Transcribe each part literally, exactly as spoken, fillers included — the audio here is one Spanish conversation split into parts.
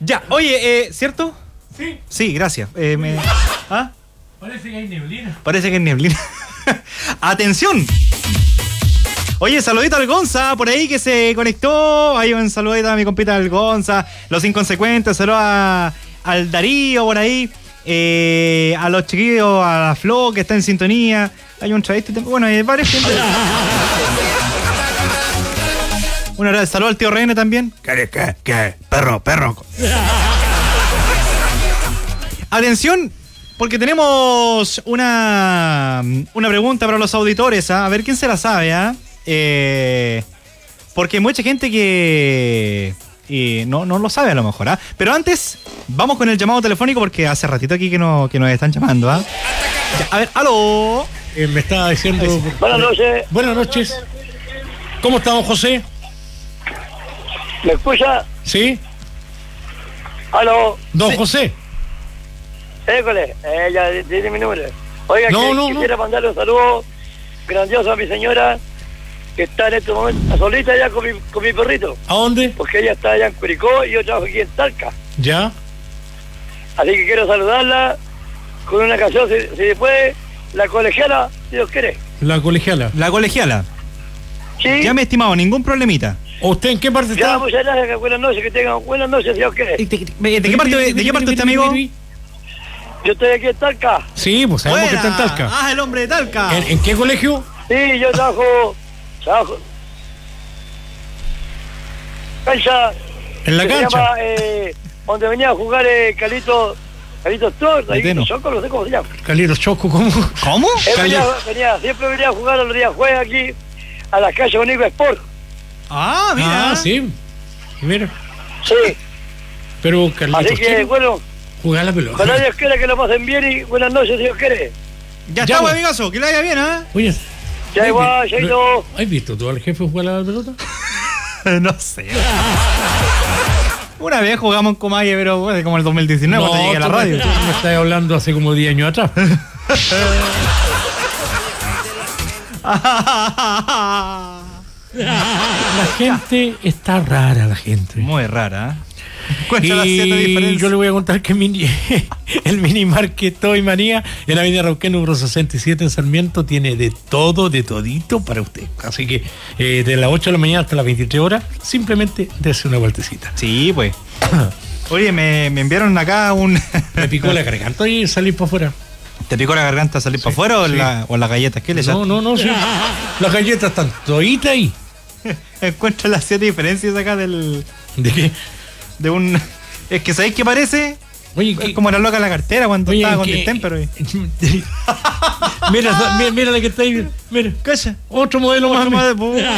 Ya, oye, eh, ¿cierto? Sí. Sí, gracias. Eh, me... ¿Ah? Parece que hay neblina. Parece que es neblina. ¡Atención! Oye, saludito al Gonza, por ahí que se conectó. Ahí un saludito a mi compita al Gonza. Los inconsecuentes, saludos a, al Darío por ahí. Eh, a los chiquillos, a la Flo que está en sintonía. Hay un travesti, bueno, hay varios gente. Un saludo al tío Reine también. ¿Qué, qué, qué? Perro, perro. Atención, porque tenemos una, una pregunta para los auditores, ¿eh? A ver quién se la sabe, ¿eh? Eh, porque hay mucha gente que eh, no, no lo sabe a lo mejor, ¿eh? Pero antes, vamos con el llamado telefónico porque hace ratito aquí que, no, que nos están llamando, ¿eh? Ya, a ver, aló. Eh, me estaba diciendo... Buenas noches. Buenas noches. ¿Cómo estamos, José? ¿Me escucha? ¿Sí? Aló. Don Sí. José. École, eh, ya tiene mi número. Oiga, No, que, no, quisiera no. mandarle un saludo grandioso a mi señora, que está en este momento solita allá con mi, con mi perrito, ¿A dónde? porque ella está allá en Curicó y yo trabajo aquí en Talca. ¿Ya? Así que quiero saludarla con una canción, si, si se puede, La Colegiala, si Dios quiere. La colegiala. La colegiala. Sí, Ya me he estimado, ningún problemita. ¿O usted en qué parte ya, está? muchas gracias, que buenas noches, que tengan buenas noches, si Dios quiere. ¿De, de- de qué parte, de qué parte está, amigo? Yo estoy aquí en Talca. Sí, pues sabemos que está en Talca. Ah, el hombre de Talca. ¿En, en qué colegio? Sí, yo trabajo, trabajo. Cancha. En la que cancha. Se llama, eh, donde venía a jugar eh, Calito, Calito Store, ahí Meteno. Choco, no sé cómo se llama. Calero Choco, ¿cómo? ¿Cómo? Él Cali- venía, venía, siempre venía a jugar a los días jueves aquí a la calle Univa Sport. Ah, mira. Ah, sí. Mira. Sí, Pero así Carlitos que quiere bueno, jugar la pelota. ojalá Dios quiera que lo pasen bien y buenas noches si Dios quiere. Ya, Ya, está, pues. amigazo, que le vaya bien, ¿ah? Oye, Ya ¿has igual, vi- ya no- ido. ¿has visto tú al jefe jugar a la pelota? No sé. Una vez jugamos en Comaye, pero bueno, como el dos mil diecinueve, cuando llegué a la tú radio. Me, tú me estás hablando hace como diez años atrás. La gente está rara, la gente. Muy rara, ¿eh? Cuenta las siete Y diferencias. yo le voy a contar que mini, el mini market Toy Manía en la avenida Rauquén número sesenta y siete en Sarmiento tiene de todo, de todito para usted. Así que eh, de las ocho de la mañana hasta las veintitrés horas, simplemente dése una vueltecita. Sí, pues. Oye, me, me enviaron acá un... Me picó la garganta y salí para afuera. ¿Te picó la garganta salir para afuera o, sí. la, o las galletas? ¿Qué le No, no, no, sí. Las galletas están toditas ahí. Encuentro las siete diferencias acá del... ¿De qué? De un... Es que ¿sabéis qué parece? Oye, Es ¿qué? como la loca en la cartera cuando Oye, estaba con ¿qué? distemper. Oye. mira, mira, mira la que está ahí. Mira, Calla. otro modelo Otro más. más de pu-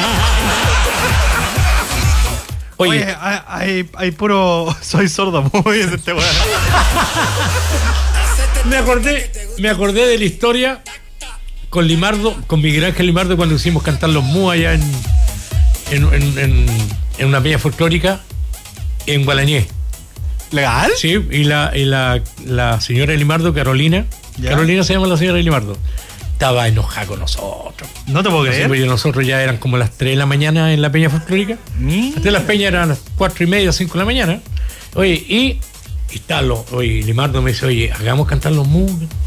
Oye, Oye, hay, hay, hay puro... Soy sordo, muy bien este weón. me acordé, me acordé de la historia con Limardo, con Miguel Ángel Limardo cuando hicimos cantar los Mu allá en, en, en, en, en una peña folclórica en Gualañé. ¿Legal? Sí, y la, y la, la señora Limardo, Carolina, Ya. Carolina se llama la señora Limardo, estaba enojada con nosotros. No te puedo Así, creer. pues, nosotros ya eran como las tres de la mañana en la peña folclórica. Ni- Hasta las peñas eran las cuatro y media, cinco de la mañana. Oye, y, y está lo, oye, Limardo me dice, oye, hagamos cantar los Mu.